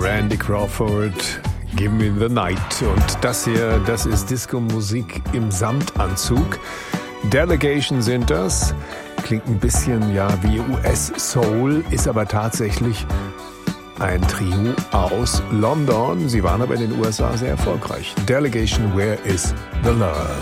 Randy Crawford, Give Me the Night. Und das hier, das ist Disco-Musik im Samtanzug. Delegation sind das. Klingt ein bisschen ja wie US-Soul, ist aber tatsächlich ein Trio aus London. Sie waren aber in den USA sehr erfolgreich. Delegation, Where is the Love?